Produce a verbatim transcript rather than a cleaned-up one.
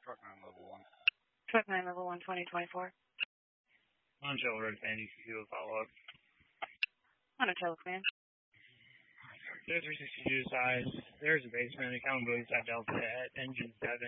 Truck nine level one. Truck nine level one, twenty twenty-four. Monticello Red Fan, you can do a follow-up. Monticello Fan. zero three six two size. There's a basement. Accountability side Delta at engine seven.